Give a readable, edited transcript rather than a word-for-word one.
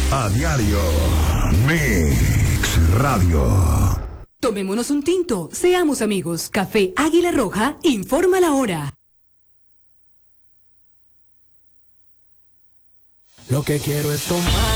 A diario. Mix Radio. Tomémonos un tinto, seamos amigos. Café Águila Roja, informa la hora. Lo que quiero es tomar